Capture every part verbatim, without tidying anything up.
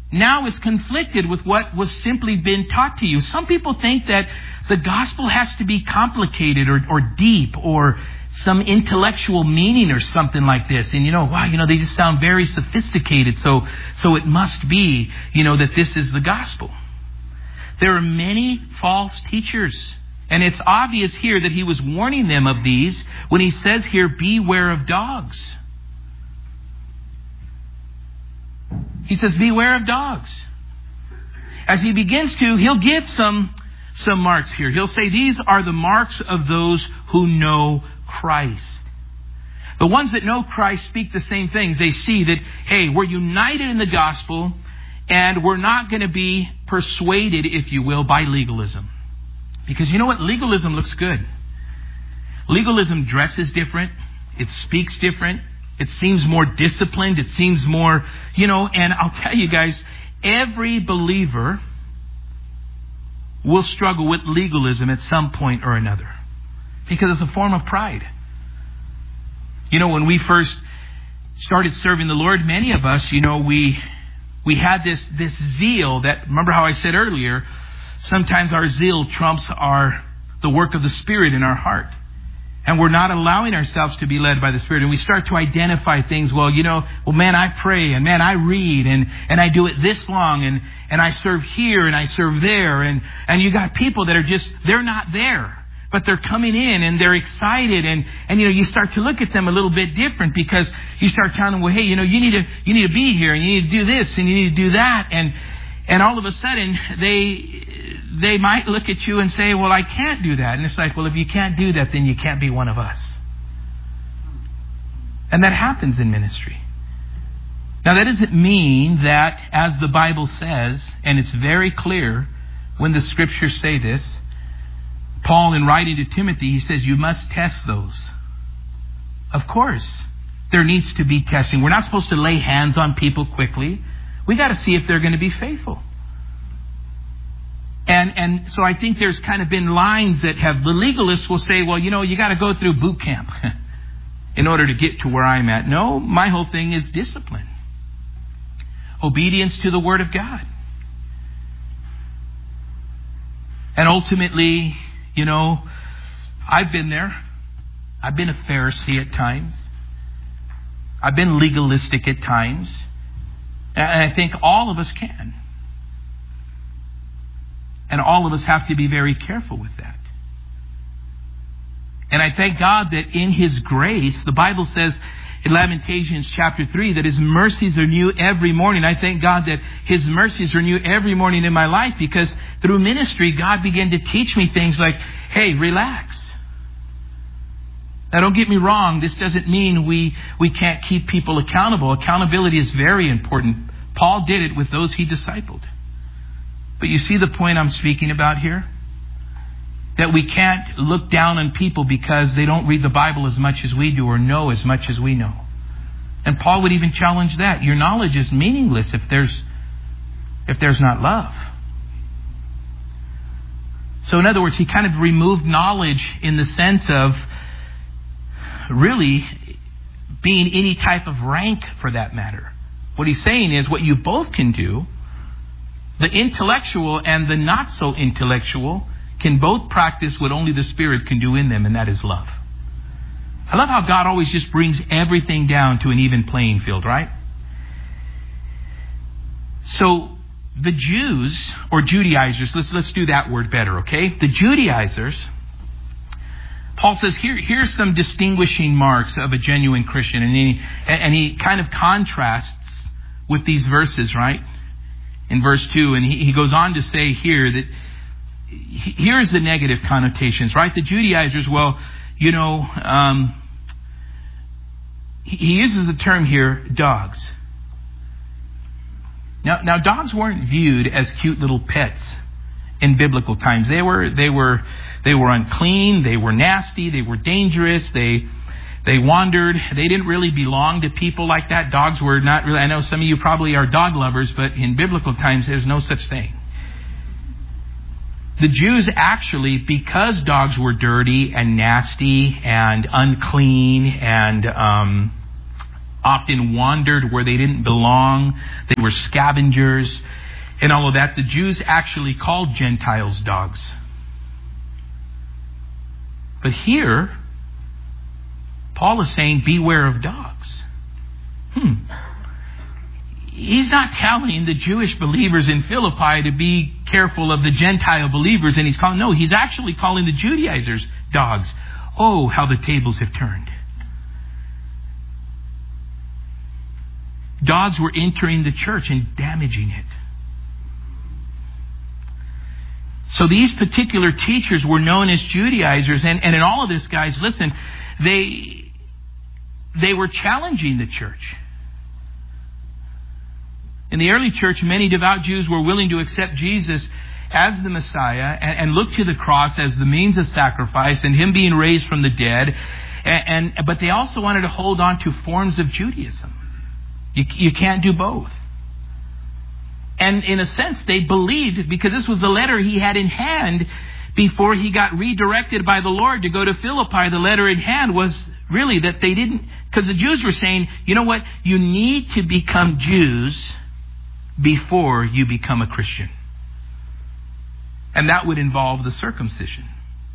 now is conflicted with what was simply been taught to you. Some people think that the gospel has to be complicated or, or deep or some intellectual meaning or something like this. And you know, wow, you know, they just sound very sophisticated. So, so it must be, you know, that this is the gospel. There are many false teachers. And it's obvious here that he was warning them of these when he says here, beware of dogs. He says, beware of dogs. As he begins to, he'll give some, some marks here. He'll say, these are the marks of those who know Christ. The ones that know Christ speak the same things. They see that, hey, we're united in the gospel and we're not going to be persuaded, if you will, by legalism. Because you know what? Legalism looks good. Legalism dresses different. It speaks different. It seems more disciplined. It seems more, you know, and I'll tell you guys, every believer will struggle with legalism at some point or another. Because it's a form of pride. You know, when we first started serving the Lord, many of us, you know, we we had this, this zeal that, remember how I said earlier, sometimes our zeal trumps our the work of the Spirit in our heart. And we're not allowing ourselves to be led by the Spirit. And we start to identify things. Well, you know, well, man, I pray and man, I read and, and I do it this long and, and I serve here and I serve there. And, and you got people that are just, they're not there, but they're coming in and they're excited. And, and, you know, you start to look at them a little bit different because you start telling them, well, hey, you know, you need to, you need to be here and you need to do this and you need to do that. And, and all of a sudden they, they might look at you and say, well, I can't do that. And it's like, well, if you can't do that, then you can't be one of us. And that happens in ministry. Now, that doesn't mean that, as the Bible says, and it's very clear when the scriptures say this, Paul, in writing to Timothy, he says, you must test those. Of course, there needs to be testing. We're not supposed to lay hands on people quickly. We got to see if they're going to be faithful. And and so I think there's kind of been lines that have, the legalists will say, well, you know, you got to go through boot camp in order to get to where I'm at. No, my whole thing is discipline. Obedience to the Word of God. And ultimately, you know, I've been there. I've been a Pharisee at times. I've been legalistic at times. And I think all of us can. And all of us have to be very careful with that. And I thank God that in His grace, the Bible says in Lamentations chapter three that His mercies are new every morning. I thank God that His mercies are new every morning in my life because through ministry, God began to teach me things like, hey, relax. Now, don't get me wrong. This doesn't mean we, we can't keep people accountable. Accountability is very important. Paul did it with those he discipled. But you see the point I'm speaking about here? That we can't look down on people because they don't read the Bible as much as we do or know as much as we know. And Paul would even challenge that. Your knowledge is meaningless if there's if there's not love. So in other words, he kind of removed knowledge in the sense of really being any type of rank for that matter. What he's saying is what you both can do, the intellectual and the not so intellectual can both practice what only the Spirit can do in them, and that is love. I love how God always just brings everything down to an even playing field, right? So the Jews, or Judaizers, let's let's do that word better, okay? The Judaizers, Paul says, here, here's some distinguishing marks of a genuine Christian. And he, and he kind of contrasts with these verses, right? In verse two, and he, he goes on to say here that here's the negative connotations, right? The Judaizers, well, you know, um, he, he uses the term here, dogs. Now, now, dogs weren't viewed as cute little pets in biblical times. They were, they were, they were unclean. They were nasty. They were dangerous. They, they wandered. They didn't really belong to people like that. Dogs were not really. I know some of you probably are dog lovers, but in biblical times, there's no such thing. The Jews actually, because dogs were dirty and nasty and unclean and um, often wandered where they didn't belong. They were scavengers and all of that. The Jews actually called Gentiles dogs. But here, Paul is saying, beware of dogs. Hmm. He's not telling the Jewish believers in Philippi to be careful of the Gentile believers, and he's calling, no, he's actually calling the Judaizers dogs. Oh, how the tables have turned. Dogs were entering the church and damaging it. So these particular teachers were known as Judaizers, and, and in all of this, guys, listen, they, they were challenging the church. In the early church, many devout Jews were willing to accept Jesus as the Messiah and, and look to the cross as the means of sacrifice and Him being raised from the dead. And, and but they also wanted to hold on to forms of Judaism. You, you can't do both. And in a sense, they believed, because this was the letter he had in hand before he got redirected by the Lord to go to Philippi. The letter in hand was really that they didn't, because the Jews were saying, you know what, you need to become Jews before you become a Christian. And that would involve the circumcision.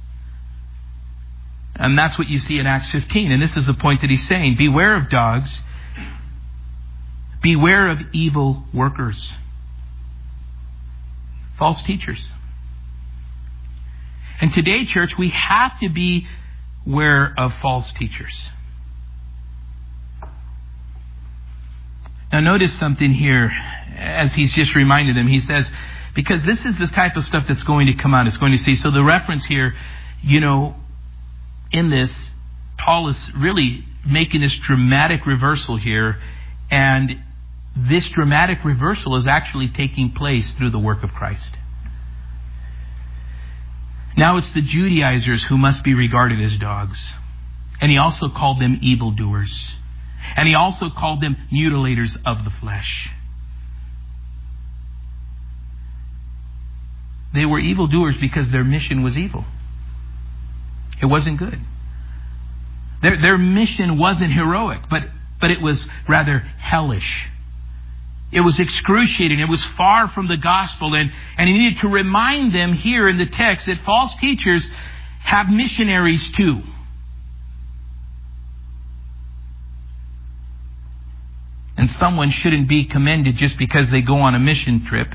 And that's what you see in Acts fifteen. And this is the point that he's saying. Beware of dogs. Beware of evil workers. False teachers. And today, church, we have to be aware of false teachers. Now notice something here as he's just reminded them. He says, because this is the type of stuff that's going to come out. It's going to see. So the reference here, you know, in this, Paul is really making this dramatic reversal here. And this dramatic reversal is actually taking place through the work of Christ. Now it's the Judaizers who must be regarded as dogs. And he also called them evildoers. And he also called them mutilators of the flesh. They were evildoers because their mission was evil. It wasn't good. Their, their mission wasn't heroic, but, but it was rather hellish. It was excruciating. It was far from the gospel. And, and he needed to remind them here in the text that false teachers have missionaries too. And someone shouldn't be commended just because they go on a mission trip.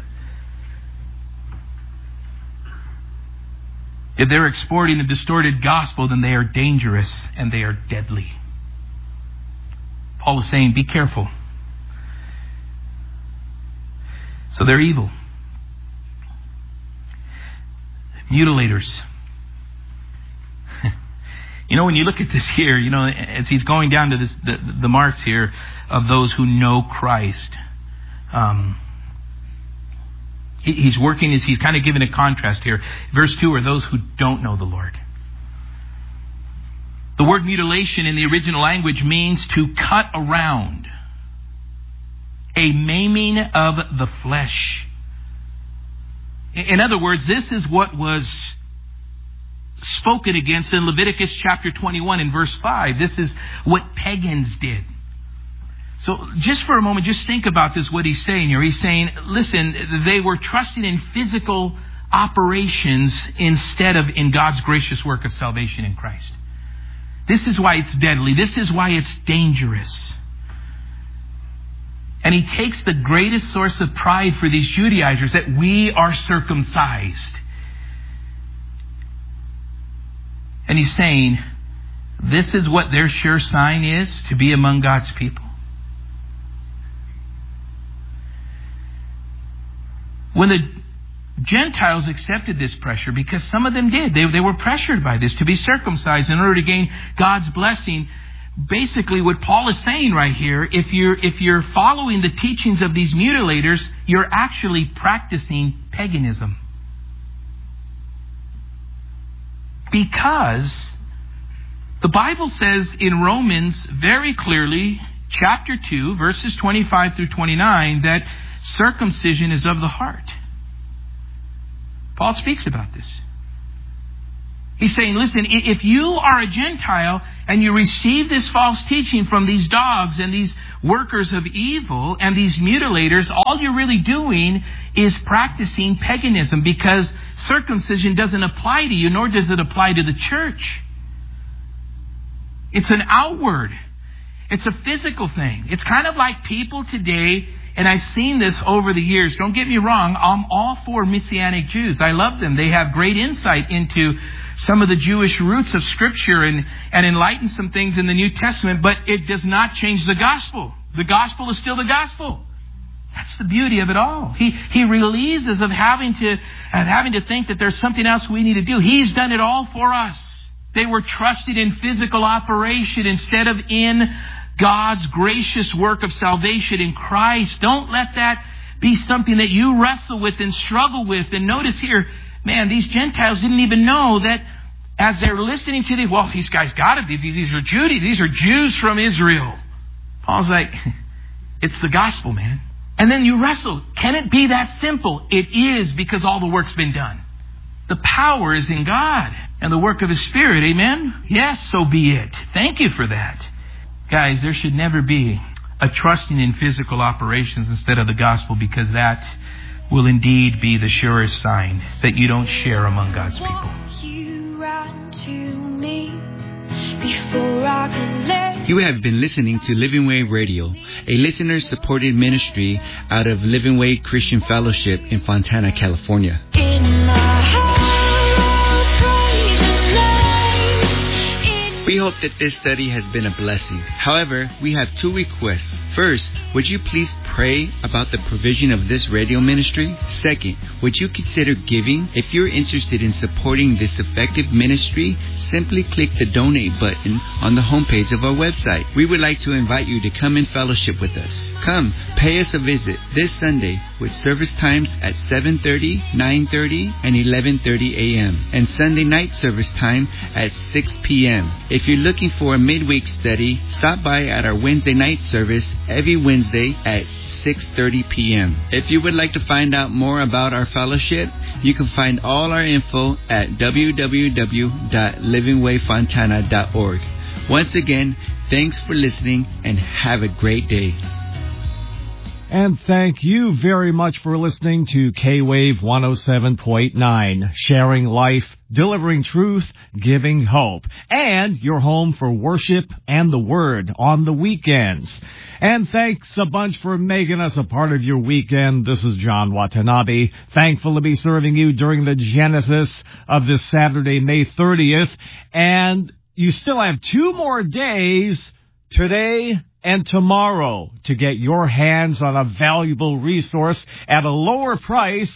If they're exporting a distorted gospel, then they are dangerous and they are deadly. Paul is saying, be careful. So they're evil. Mutilators. You know, when you look at this here, you know, as he's going down to this, the, the marks here of those who know Christ, um, he, he's working, as he's kind of giving a contrast here. Verse two are those who don't know the Lord. The word mutilation in the original language means to cut around, a maiming of the flesh. In other words, this is what was spoken against in Leviticus chapter twenty-one in verse five. This is what pagans did. So just for a moment, just think about this, what he's saying here. He's saying, listen, they were trusting in physical operations instead of in God's gracious work of salvation in Christ. This is why it's deadly. This is why it's dangerous. And he takes the greatest source of pride for these Judaizers, that we are circumcised. And he's saying, this is what their sure sign is to be among God's people. When the Gentiles accepted this pressure, because some of them did, they, they were pressured by this to be circumcised in order to gain God's blessing. Basically, what Paul is saying right here, if you're, if you're following the teachings of these mutilators, you're actually practicing paganism. Because the Bible says in Romans very clearly, chapter two, verses twenty-five through twenty-nine, that circumcision is of the heart. Paul speaks about this. He's saying, listen, if you are a Gentile and you receive this false teaching from these dogs and these workers of evil and these mutilators, all you're really doing is practicing paganism, because circumcision doesn't apply to you, nor does it apply to the church. It's an outward. It's a physical thing. It's kind of like people today, and I've seen this over the years. Don't get me wrong. I'm all for Messianic Jews. I love them. They have great insight into some of the Jewish roots of Scripture and, and enlighten some things in the New Testament, but it does not change the gospel. The gospel is still the gospel. That's the beauty of it all. He he relieves us of having to of having to think that there's something else we need to do. He's done it all for us. They were trusted in physical operation instead of in God's gracious work of salvation in Christ. Don't let that be something that you wrestle with and struggle with. And notice here, man, these Gentiles didn't even know that as they're listening to the, well, these guys got it. These are Judy. These are Jews from Israel. Paul's like, it's the gospel, man. And then you wrestle. Can it be that simple? It is, because all the work's been done. The power is in God and the work of His Spirit. Amen? Yes, so be it. Thank you for that. Guys, there should never be a trusting in physical operations instead of the gospel, because that will indeed be the surest sign that you don't share among God's people. You have been listening to Living Way Radio, a listener-supported ministry out of Living Way Christian Fellowship in Fontana, California. We hope that this study has been a blessing. However, we have two requests. First, would you please pray about the provision of this radio ministry? Second, would you consider giving? If you're interested in supporting this effective ministry, simply click the donate button on the homepage of our website. We would like to invite you to come and fellowship with us. Come, pay us a visit this Sunday with service times at seven thirty, nine thirty, and eleven thirty a.m. and Sunday night service time at six p.m. If you're looking for a midweek study, stop by at our Wednesday night service every Wednesday at six thirty p.m. If you would like to find out more about our fellowship, you can find all our info at w w w dot living way fontana dot org. Once again, thanks for listening and have a great day. And thank you very much for listening to K-Wave one oh seven point nine, sharing life, delivering truth, giving hope, and your home for worship and the Word on the weekends. And thanks a bunch for making us a part of your weekend. This is John Watanabe, thankful to be serving you during the Genesis of this Saturday, May thirtieth. And you still have two more days, today and tomorrow, to get your hands on a valuable resource at a lower price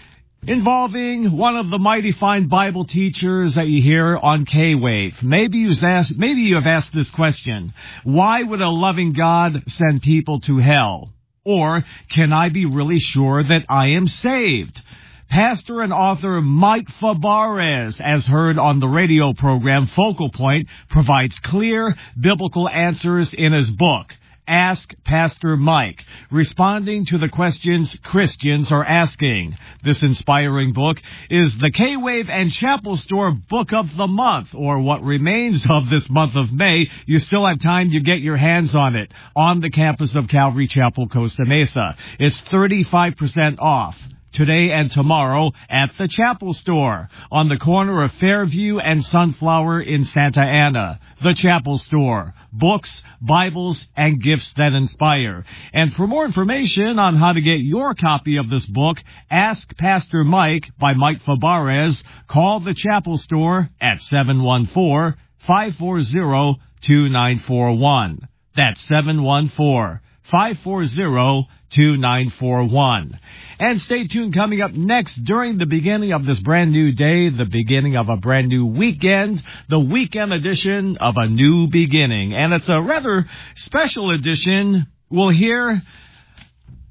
involving one of the mighty fine Bible teachers that you hear on K-Wave. Maybe you've asked, maybe you have asked this question: why would a loving God send people to hell? Or, can I be really sure that I am saved? Pastor and author Mike Fabarez, as heard on the radio program Focal Point, provides clear biblical answers in his book, Ask Pastor Mike, responding to the questions Christians are asking. This inspiring book is the K-Wave and Chapel Store Book of the Month, or what remains of this month of May. You still have time to get your hands on it on the campus of Calvary Chapel, Costa Mesa. It's thirty-five percent off today and tomorrow at the Chapel Store on the corner of Fairview and Sunflower in Santa Ana. The Chapel Store. Books, Bibles, and gifts that inspire. And for more information on how to get your copy of this book, Ask Pastor Mike by Mike Fabarez, call the Chapel Store at seven one four, five four zero, two nine four one. That's seven one four, five four zero, two nine four one. And stay tuned. Coming up next, during the beginning of this brand new day, the beginning of a brand new weekend, the weekend edition of A New Beginning. And it's a rather special edition. We'll hear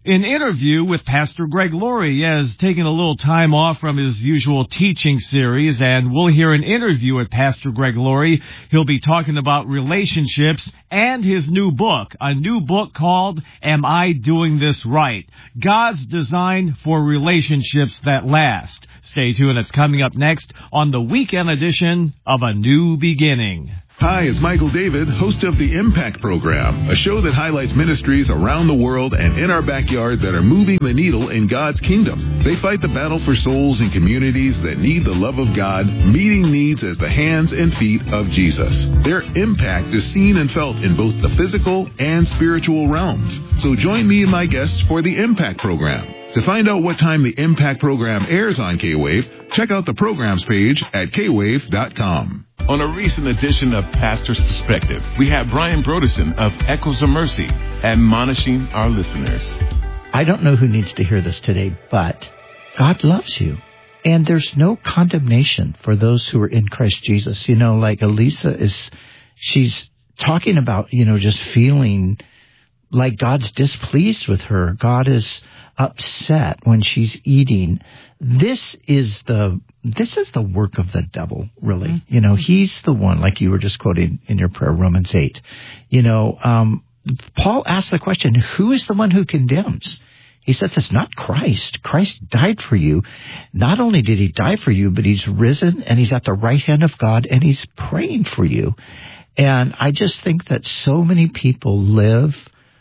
An interview with Pastor Greg Laurie. He has taken a little time off from his usual teaching series, and we'll hear an interview with Pastor Greg Laurie. He'll be talking about relationships and his new book, a new book called Am I Doing This Right? God's Design for Relationships That Last. Stay tuned. It's coming up next on the weekend edition of A New Beginning. Hi, it's Michael David, host of the Impact Program, a show that highlights ministries around the world and in our backyard that are moving the needle in God's kingdom. They fight the battle for souls in communities that need the love of God, meeting needs as the hands and feet of Jesus. Their impact is seen and felt in both the physical and spiritual realms. So join me and my guests for the Impact Program. To find out what time the Impact Program airs on K-Wave, check out the programs page at k wave dot com. On a recent edition of Pastor's Perspective, we have Brian Broderson of Echoes of Mercy admonishing our listeners. I don't know who needs to hear this today, but God loves you. And there's no condemnation for those who are in Christ Jesus. You know, like Elisa is, she's talking about, you know, just feeling like God's displeased with her. God is upset when she's eating. This is the this is the work of the devil, really. Mm-hmm. You know, he's the one, like you were just quoting in your prayer, Romans eight. You know, um, Paul asked the question, who is the one who condemns? He says it's not Christ. Christ died for you. Not only did he die for you, but he's risen and he's at the right hand of God and he's praying for you. And I just think that so many people live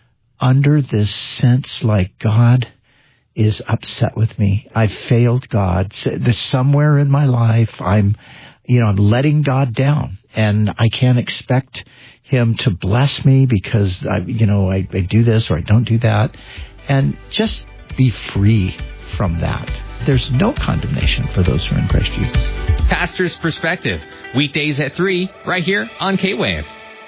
under this sense like God is upset with me. I've failed God. There's somewhere in my life I'm, you know, I'm letting God down, and I can't expect him to bless me because I, you know, I, I do this or I don't do that, and just be free from that. There's no condemnation for those who are in Christ Jesus. Pastor's Perspective, weekdays at three, right here on K-Wave.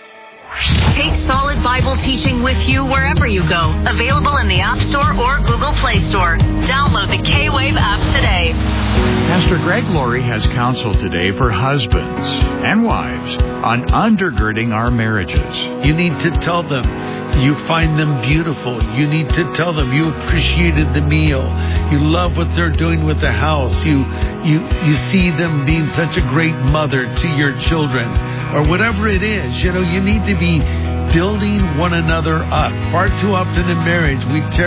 Take solid Bible teaching with you wherever you go. Available in the App Store or Google Play Store. Download the K-Wave app today. Pastor Greg Laurie has counsel today for husbands and wives on undergirding our marriages. You need to tell them you find them beautiful. You need to tell them you appreciated the meal. You love what they're doing with the house. You you you see them being such a great mother to your children, or whatever it is. You know, you need to be building one another up. Far too often in marriage, we tear